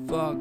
Fuck.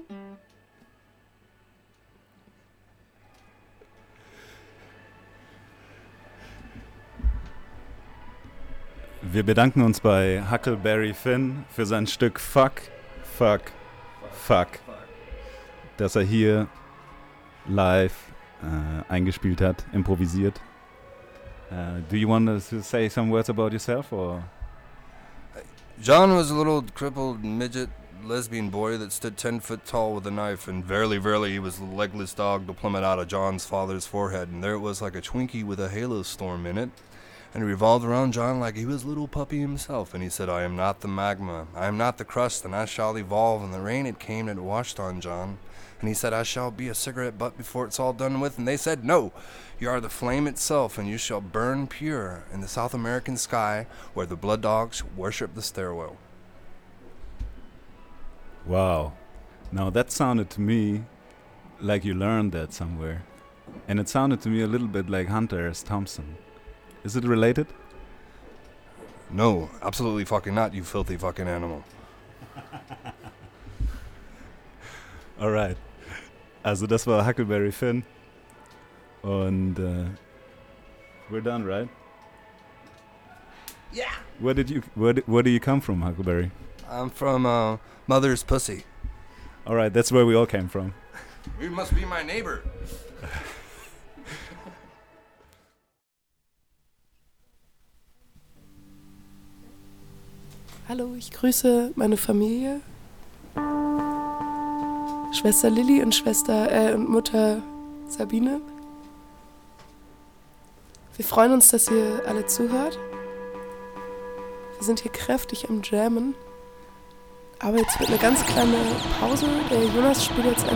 Wir bedanken uns bei Huckleberry Finn für sein Stück Fuck, Fuck, Fuck, das er hier live eingespielt hat, improvisiert. Do you want to say some words about yourself, or? John was a little crippled midget lesbian boy that stood 10 foot tall with a knife, and verily, verily, he was the legless dog to plummet out of John's father's forehead, and there it was like a Twinkie with a halo storm in it, and he revolved around John like he was a little puppy himself, and he said, I am not the magma, I am not the crust, and I shall evolve, and the rain it came and it washed on John, and he said, I shall be a cigarette butt before it's all done with, and they said, no, you are the flame itself, and you shall burn pure in the South American sky where the blood dogs worship the stairwell. Wow. Now that sounded to me like you learned that somewhere. And it sounded to me a little bit like Hunter S. Thompson. Is it related? No, absolutely fucking not, you filthy fucking animal. Alright. Also das war Huckleberry Finn. Und we're done, right? Yeah. Where do you come from, Huckleberry? I'm from Mother's Pussy. Alright, that's where we all came from. You must be my neighbor. Hallo, ich grüße meine Familie. Schwester Lilly und und Mutter Sabine. Wir freuen uns, dass ihr alle zuhört. Wir sind hier kräftig am Jammen. Aber jetzt wird eine ganz kleine Pause. Der Jonas spielt jetzt ein